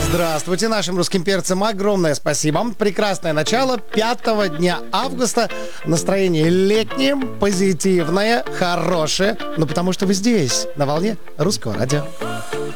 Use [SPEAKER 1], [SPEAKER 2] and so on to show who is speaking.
[SPEAKER 1] Здравствуйте, нашим русским перцам огромное спасибо. Прекрасное начало 5-го дня августа. Настроение летнее, позитивное, хорошее. Ну, потому что вы здесь, на волне Русского радио.